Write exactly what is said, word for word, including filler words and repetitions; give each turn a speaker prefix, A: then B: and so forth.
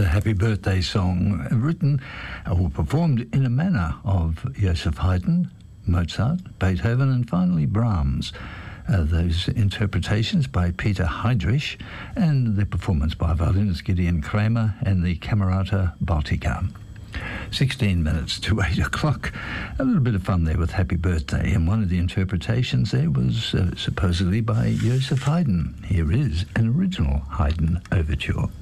A: the Happy Birthday song, written or performed in a manner of Joseph Haydn, Mozart, Beethoven, and finally Brahms. Uh, those interpretations by Peter Heydrich, and the performance by violinist Gideon Kramer and the Camerata Baltica. sixteen minutes to eight o'clock. A little bit of fun there with Happy Birthday, and one of the interpretations there was uh, supposedly by Joseph Haydn. Here is an original Haydn overture.